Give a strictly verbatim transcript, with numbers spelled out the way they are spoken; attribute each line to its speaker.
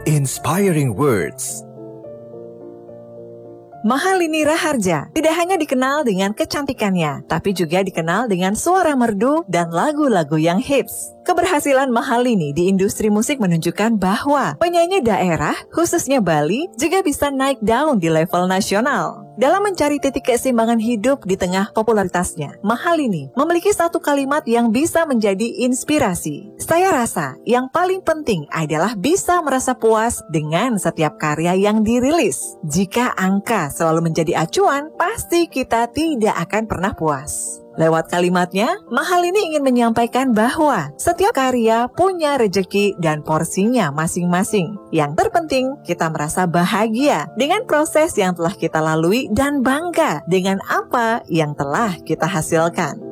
Speaker 1: Inspiring words.
Speaker 2: Mahalini Raharja tidak hanya dikenal dengan kecantikannya, tapi juga dikenal dengan suara merdu dan lagu-lagu yang hits. Keberhasilan Mahalini di industri musik menunjukkan bahwa penyanyi daerah, khususnya Bali, juga bisa naik daun di level nasional. Dalam mencari titik keseimbangan hidup di tengah popularitasnya, Mahalini memiliki satu kalimat yang bisa menjadi inspirasi. Saya rasa yang paling penting adalah bisa merasa puas dengan setiap karya yang dirilis. Jika angka selalu menjadi acuan, pasti kita tidak akan pernah puas. Lewat kalimatnya, Mahalini ingin menyampaikan bahwa setiap karya punya rejeki dan porsinya masing-masing. Yang terpenting, kita merasa bahagia dengan proses yang telah kita lalui dan bangga dengan apa yang telah kita hasilkan.